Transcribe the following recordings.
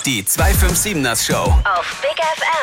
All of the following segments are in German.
Die 257ers Show Auf Big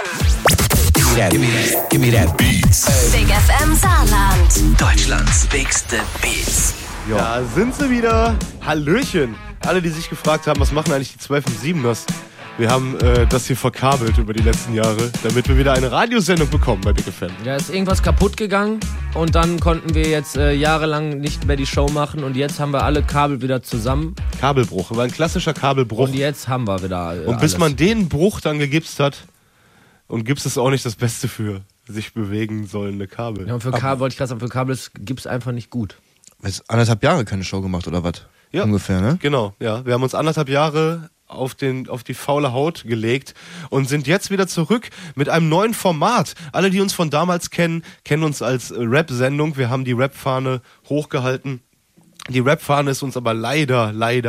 FM. Give me that Beats. Big FM Saarland. Deutschlands bigste Beats. Ja, sind sie wieder. Hallöchen. Alle, die sich gefragt haben, was machen eigentlich die 257ers? Wir haben das hier verkabelt über die letzten Jahre, damit wir wieder eine Radiosendung bekommen bei Big FM. Ja, ist irgendwas kaputt gegangen und dann konnten wir jetzt jahrelang nicht mehr die Show machen und jetzt haben wir alle Kabel wieder zusammen. Kabelbruch, war ein klassischer Kabelbruch. Und jetzt haben wir wieder Und bis alles. man den Bruch dann gegipst hat, und Gips ist auch nicht das Beste für sich bewegen sollende Kabel. Ja, und für Kabel, wollte ich gerade sagen, für Kabel ist Gips einfach nicht gut. Jetzt 1,5 Jahre keine Show gemacht, oder was? Ja, ungefähr, ne? Genau, ja. Wir haben uns 1,5 Jahre auf die faule Haut gelegt und sind jetzt wieder zurück mit einem neuen Format. Alle, die uns von damals kennen, kennen uns als Rap-Sendung. Wir haben die Rap-Fahne hochgehalten. Die Rap-Fahne ist uns aber leider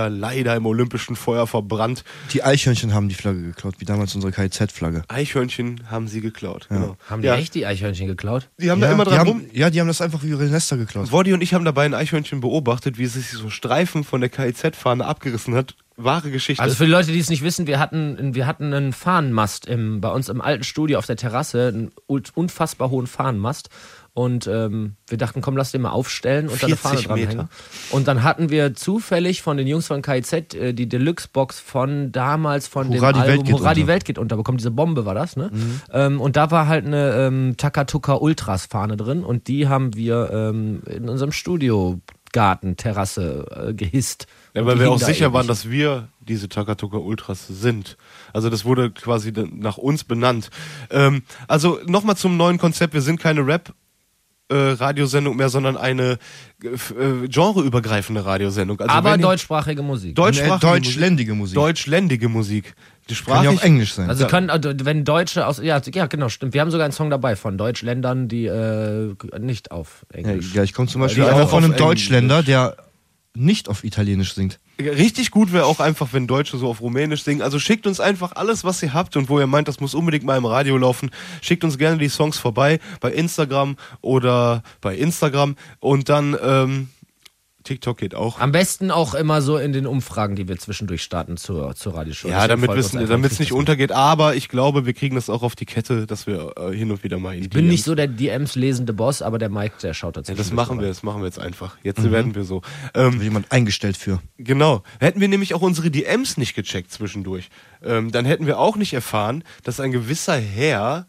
im olympischen Feuer verbrannt. Die Eichhörnchen haben die Flagge geklaut, wie damals unsere KIZ-Flagge. Eichhörnchen haben sie geklaut, Ja. genau. Haben die echt die Eichhörnchen geklaut? Die haben da immer dran rum. Ja, die haben das einfach wie ihre Nester geklaut. Woddy und ich haben dabei ein Eichhörnchen beobachtet, wie es sich so Streifen von der KIZ-Fahne abgerissen hat. Wahre Geschichte. Also für die Leute, die es nicht wissen, wir hatten einen Fahnenmast bei uns im alten Studio auf der Terrasse, einen unfassbar hohen Fahnenmast. Und wir dachten, komm, lass den mal aufstellen und dann eine Fahne 40 dranhängen. Meter. Und dann hatten wir zufällig von den Jungs von KIZ die Deluxe-Box von damals von Hurra, dem die Welt Album geht Hurra, die unter. Welt geht unter. Bekommen diese Bombe war das, ne? Und da war halt eine Takatuka Ultras Fahne drin und die haben wir in unserem Studiogarten, Terrasse gehisst. Ja, weil Die wir auch hing da sicher waren, ewig. dass wir diese Takatuka Ultras sind. Also das wurde quasi nach uns benannt. Also nochmal zum neuen Konzept. Wir sind keine Radiosendung mehr, sondern eine genreübergreifende Radiosendung. Also Aber wenn ihr- deutschsprachige Musik. Deutschländige Musik. Deutschländige Musik. Die Kann ja auch Englisch sein. Also können, wenn Deutsche aus, ja genau, stimmt. Wir haben sogar einen Song dabei von Deutschländern, die nicht auf Englisch. Ja, ich komme zum Beispiel die auch auch von einem auf Deutschländer, der nicht auf Italienisch singt. Richtig gut wäre auch einfach, wenn Deutsche so auf Rumänisch singen. Also schickt uns einfach alles, was ihr habt und wo ihr meint, das muss unbedingt mal im Radio laufen. Schickt uns gerne die Songs vorbei bei Instagram oder bei Instagram und dann TikTok geht auch. Am besten auch immer so in den Umfragen, die wir zwischendurch starten zur Radioshow. Ja, Deswegen folgt uns einfach, damit es kriegt nicht das mit. untergeht. Aber ich glaube, wir kriegen das auch auf die Kette, dass wir hin und wieder mal in die Ich bin DMs. nicht so der DMs lesende Boss, aber der Mike, der schaut dazu. Ja, das machen wir jetzt einfach. Jetzt werden wir so. Da wird jemand eingestellt für. Genau. Hätten wir nämlich auch unsere DMs nicht gecheckt zwischendurch, dann hätten wir auch nicht erfahren, dass ein gewisser Herr,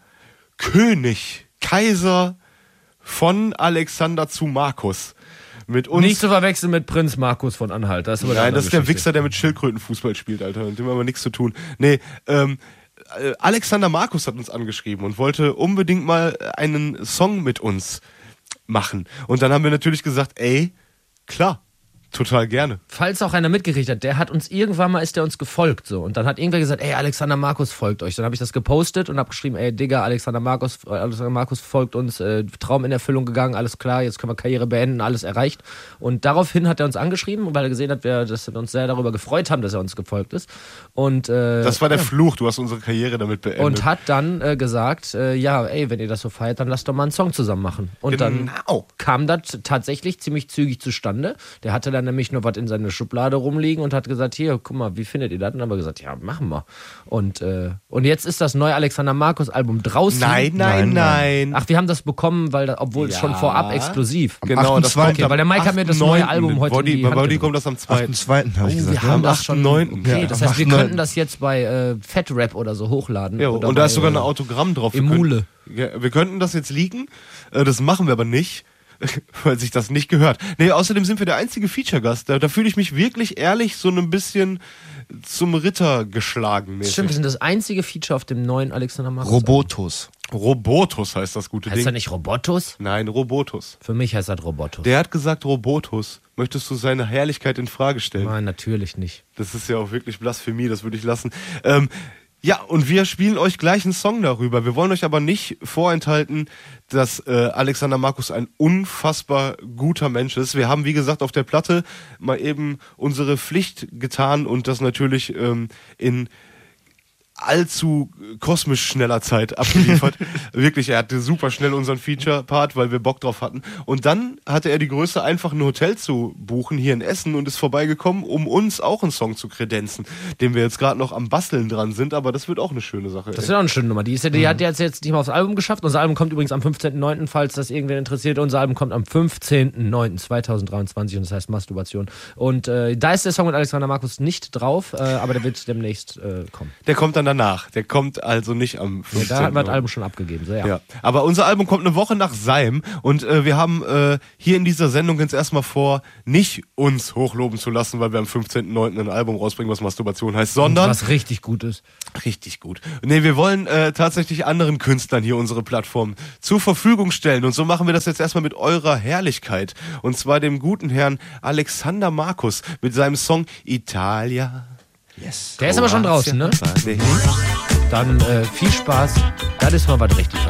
Kaiser von Alexander zu Markus mit uns... Nicht zu verwechseln mit Prinz Markus von Anhalt. Das ist aber eine Nein, andere das ist der Geschichte. Wichser, der mit Schildkrötenfußball spielt, Alter. Mit dem haben wir nichts zu tun. Nee, Alexander Markus hat uns angeschrieben und wollte unbedingt mal einen Song mit uns machen. Und dann haben wir natürlich gesagt, ey, klar, total gerne. Falls auch einer mitgekriegt hat, der hat uns irgendwann mal, ist der uns gefolgt so. Und dann hat irgendwer gesagt, ey, Alexander Markus folgt euch. Dann habe ich das gepostet und habe geschrieben, ey, Digga, Alexander Markus folgt uns, Traum in Erfüllung gegangen, alles klar, jetzt können wir Karriere beenden, alles erreicht. Und daraufhin hat er uns angeschrieben, weil er gesehen hat, dass wir uns sehr darüber gefreut haben, dass er uns gefolgt ist. Und Das war der Fluch, du hast unsere Karriere damit beendet. und hat dann gesagt, ja, ey, wenn ihr das so feiert, dann lasst doch mal einen Song zusammen machen. Und dann Genau. kam das tatsächlich ziemlich zügig zustande. Der hatte dann nämlich nur was in seiner Schublade rumliegen und hat gesagt, hier, guck mal, wie findet ihr das? Und dann haben wir gesagt, ja, machen wir. Und jetzt ist das neue Alexander Markus Album draußen. Nein. Ach, wir haben das bekommen, obwohl es Ja. schon vorab exklusiv. Genau, das 8.2. kommt Okay, weil der Mike hat mir das neue Album heute in die Bei Hand Body gedrückt. kommt das am 2. Am 2. habe ich gesagt. Wir haben ja. das schon. 8.9.. Okay, Ja, das am heißt, wir 8.9.. könnten das jetzt bei Fatrap oder so hochladen. Ja, oder und da ist bei, sogar ein Autogramm drauf. Emule. Wir könnten das jetzt leaken, das machen wir aber nicht, weil sich das nicht gehört. Nee, außerdem sind wir der einzige Feature-Gast. Da fühle ich mich wirklich ehrlich so ein bisschen zum Ritter geschlagen. mäßig. Stimmt, wir sind das einzige Feature auf dem neuen Alexander Markus. Robotus. Robotus heißt das gute Heißt Ding. er nicht Robotus? Nein, Robotus. Für mich heißt das Robotus. Der hat gesagt Robotus. Möchtest du seine Herrlichkeit in Frage stellen? Nein, natürlich nicht. Das ist ja auch wirklich Blasphemie, das würde ich lassen. Ja, und wir spielen euch gleich einen Song darüber. Wir wollen euch aber nicht vorenthalten, dass Alexander Markus ein unfassbar guter Mensch ist. Wir haben, wie gesagt, auf der Platte mal eben unsere Pflicht getan und das natürlich in allzu kosmisch schneller Zeit abgeliefert. Wirklich, er hatte super schnell unseren Feature-Part, weil wir Bock drauf hatten. Und dann hatte er die Größe, einfach ein Hotel zu buchen hier in Essen und ist vorbeigekommen, um uns auch einen Song zu kredenzen, den wir jetzt gerade noch am Basteln dran sind, aber das wird auch eine schöne Sache. Das ist ja auch eine schöne Nummer. Die hat jetzt nicht mal aufs Album geschafft. Unser Album kommt übrigens am 15.09., falls das irgendwen interessiert. Unser Album kommt am 15.09.2023 und das heißt Masturbation. Und da ist der Song mit Alexander Markus nicht drauf, aber der wird demnächst kommen. Der kommt dann danach. Der kommt also nicht am 15. Ja, da hat man das Album schon abgegeben. So, ja. Ja. Aber unser Album kommt eine Woche nach Seim und wir haben hier in dieser Sendung jetzt erstmal vor, nicht uns hochloben zu lassen, weil wir am 15.09. ein Album rausbringen, was Masturbation heißt, sondern... Was richtig gut ist. Richtig gut. Nee, wir wollen tatsächlich anderen Künstlern hier unsere Plattform zur Verfügung stellen und so machen wir das jetzt erstmal mit eurer Herrlichkeit und zwar dem guten Herrn Alexander Markus mit seinem Song Italia. Yes. Der ist aber schon draußen, ne? Nee. Dann viel Spaß. Das ist mal was richtig.